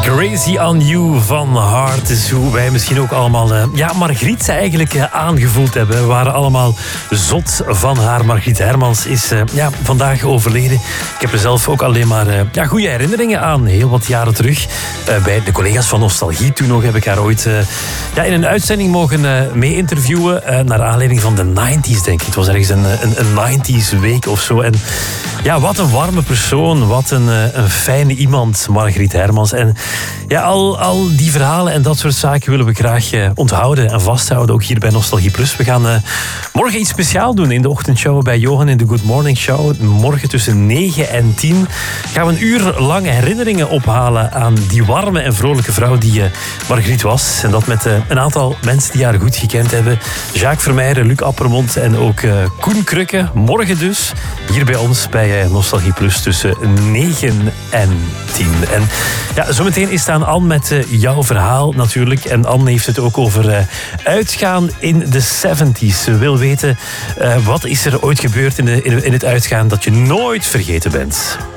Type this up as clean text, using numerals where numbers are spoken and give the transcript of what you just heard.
Crazy on You van Heart is hoe wij misschien ook allemaal Margriet eigenlijk aangevoeld hebben. We waren allemaal zot van haar. Margriet Hermans is vandaag overleden. Ik heb er zelf ook alleen maar goede herinneringen aan. Heel wat jaren terug. Bij de collega's van Nostalgie. Toen nog heb ik haar ooit in een uitzending mogen mee interviewen. Naar aanleiding van de 90s, denk ik. Het was ergens een 90s week of zo. En ja, wat een warme persoon. Wat een fijne iemand, Margriet Hermans. En ja, al die verhalen en dat soort zaken willen we graag onthouden en vasthouden. Ook hier bij Nostalgie Plus. We gaan morgen iets speciaals doen in de ochtendshow bij Johan in de Good Morning Show. Morgen tussen 9 en 10 gaan we een uur lang herinneringen ophalen aan die warme en vrolijke vrouw die Margriet was. En dat met een aantal mensen die haar goed gekend hebben. Jacques Vermeijeren, Luc Appermond en ook Koen Krukke. Morgen dus hier bij ons bij Nostalgie Plus tussen 9 en 10. En ja, zometeen is het aan Anne met jouw verhaal natuurlijk. En Anne heeft het ook over uitgaan in de 70s. Ze wil weten wat is er ooit gebeurd in het uitgaan dat je nooit vergeten bent.